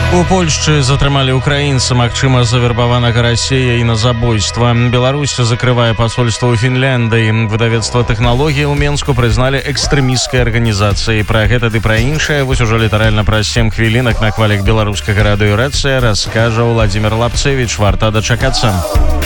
У Польшчы затрымалі украінца, магчыма, завербаванага Расіяй на забойства. Беларусь закрывае пасольства ў Фінляндыі. Выдавецтва тэхналогіі ў Менску прызналі экстрэмісцкай арганізацыяй. Пра гэта ды пра іншае вось ужо літаральна праз 7 хвілінак на хвалях беларускага радыё «Рэцыя» раскажа Владзімир Лапцевіч. Варта дачакацца.